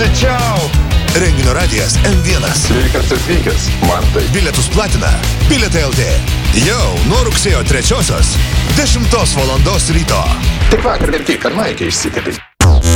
Čiau. Renginio radijas M1. Sveikas atvykęs, Mantai. Bilietus platina Bilietai LT. Jau nuo rugsėjo 3:00 10 val. ryto. Tik vakar kaip tik, ar Maikė išsikėpė.